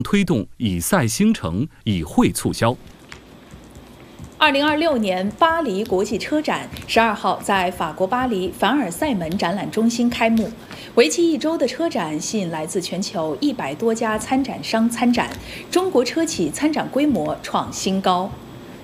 推动以赛兴城，以惠促销。 2026年巴黎国际车展12号在法国巴黎凡尔赛门展览中心开幕。为期1周的车展吸引来自全球100多家参展商参展，中国车企参展规模创新高。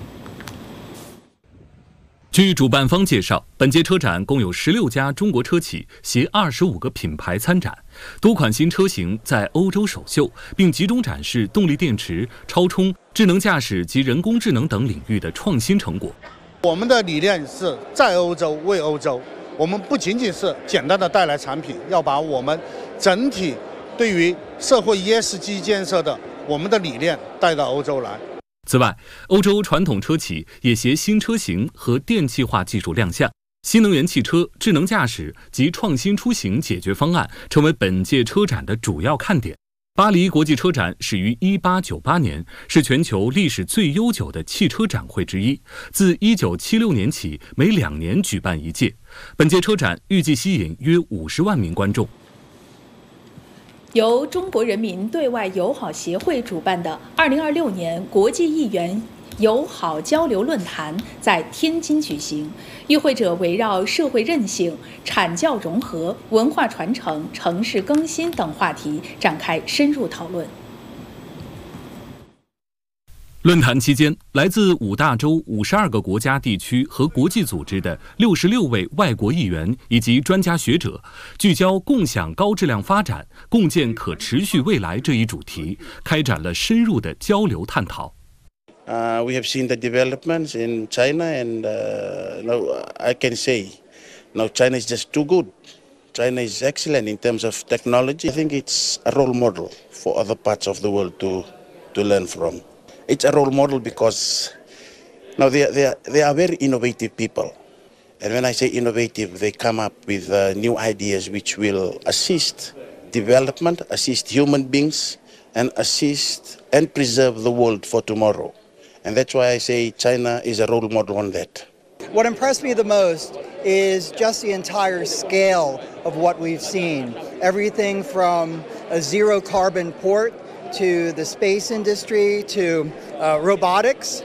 据主办方介绍，本届车展共有16家中国车企携25个品牌参展，多款新车型在欧洲首秀，并集中展示动力电池、超充、智能驾驶及人工智能等领域的创新成果。 我们的理念是在欧洲为欧洲，我们不仅仅是简单的带来产品，要把我们整体对于社会 ESG 建设的我们的理念带到欧洲来。 此外，欧洲传统车企也携新车型和电气化技术亮相，新能源汽车、智能驾驶及创新出行解决方案成为本届车展的主要看点。巴黎国际车展始于1898年，是全球历史最悠久的汽车展会之一，自1976年起每2年举办一届。本届车展预计吸引约50万名观众。 由中国人民对外友好协会主办的2026年国际议员友好交流论坛在天津举行，与会者围绕社会韧性、产教融合、文化传承、城市更新等话题展开深入讨论。 论坛期间，来自5大洲52个国家地区和国际组织的66位外国议员以及专家学者，聚焦共享高质量发展、共建可持续未来这一主题，开展了深入的交流探讨。 We have seen the developments in China, and now I can say, now China is just too good. China is excellent in terms of technology. I think it's a role model for other parts of the world to learn from. It's a role model because now they are very innovative people. And when I say innovative, they come up with new ideas which will assist development, assist human beings, and assist and preserve the world for tomorrow. And that's why I say China is a role model on that. What impressed me the most is just the entire scale of what we've seen. Everything from a zero carbon port to the space industry, to robotics,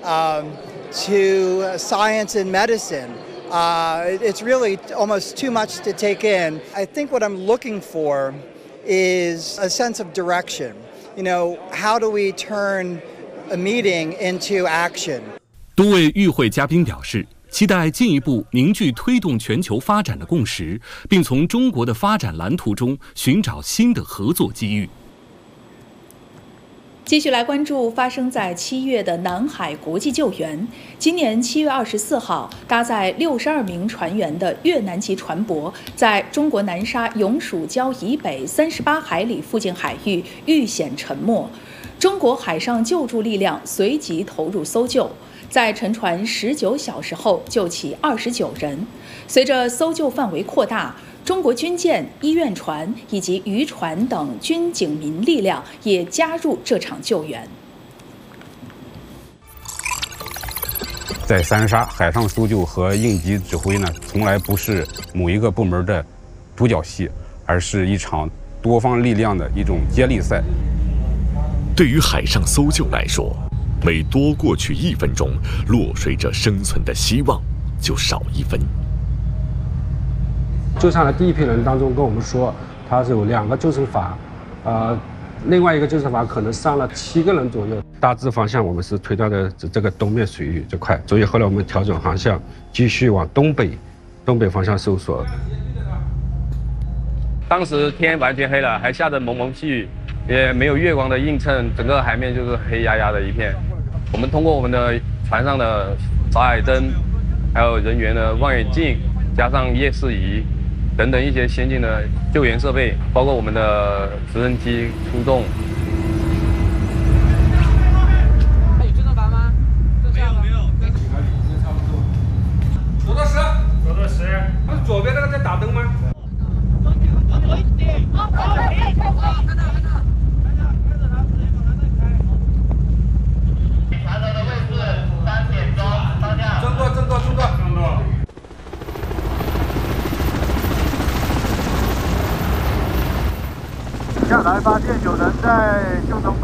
to science and medicine. It's really almost too much to take in. I think what I'm looking for is a sense of direction. You know, how do we turn a meeting into action? 多位与会嘉宾表示，期待进一步凝聚推动全球发展的共识，并从中国的发展蓝图中寻找新的合作机遇。 继续来关注发生在7月的南海国际救援。今年7月24号，搭载62名船员的越南籍船舶在中国南沙永暑礁以北38海里附近海域遇险沉没，中国海上救助力量随即投入搜救，在沉船19小时后救起29人。随着搜救范围扩大，中国军舰、医院船以及渔船等军警民力量也加入这场救援。 在三沙，海上搜救和应急指挥呢，从来不是某一个部门的独角戏，而是一场多方力量的一种接力赛。 对于海上搜救来说，每多过去1分钟，落水者生存的希望就少1分。 救上来第一批人当中跟我们说，他是有2个救生筏，另外一个救生筏可能上了7个人左右。大致方向我们是推断的这个东面水域这块，所以后来我们调整航向，继续往东北方向搜索。 当时天完全黑了，还下着蒙蒙细雨，也没有月光的映衬，整个海面就是黑压压的一片。我们通过我们的船上的扫海灯，还有人员的望远镜，加上夜视仪等等一些先进的救援设备，包括我们的直升机出动。 还有救生筏吗？ 没有。 走到10。不是左边那个在打灯吗？正坐。 下来发现有人在救生筏